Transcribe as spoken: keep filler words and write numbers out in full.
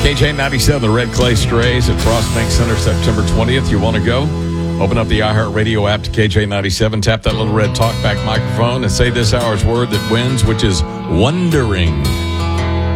K J ninety-seven, the Red Clay Strays at Frost Bank Center, September twentieth. You want to go? Open up the iHeartRadio app to K J ninety-seven, tap that little red talkback microphone, and say this hour's word that wins, which is wondering.